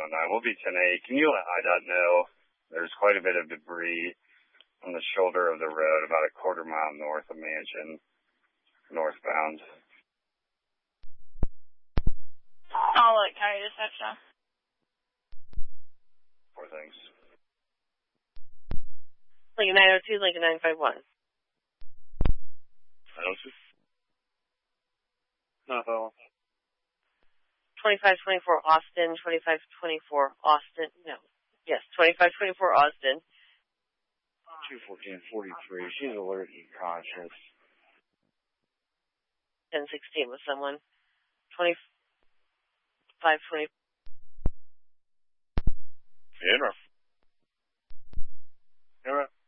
9. We'll be 10-8. Can you let IDOT know there's quite a bit of debris on the shoulder of the road about a quarter mile north of Mansion, northbound? I'll let County Dispatch know. Poor things. Lincoln 902, Lincoln 951. 902? 2524 Austin, 2524 Austin, no. Yes, 2524 Austin. 214-43, she's alert and conscious. 1016 with someone. 2520. Interrupt.